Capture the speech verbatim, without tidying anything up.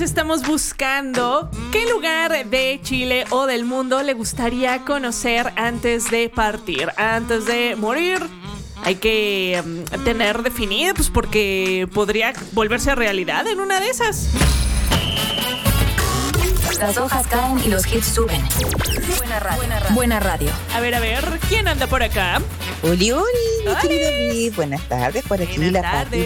Estamos buscando qué lugar de Chile o del mundo le gustaría conocer antes de partir, antes de morir. Hay que um, tener definido, pues porque podría volverse realidad en una de esas. Las hojas caen y los hits suben. Buena radio. Buena radio. Buena radio. A ver, a ver, ¿quién anda por acá? Oli, oli, mi ¡Oli! querido David. Buenas tardes, por aquí Buenas la tardes. Pati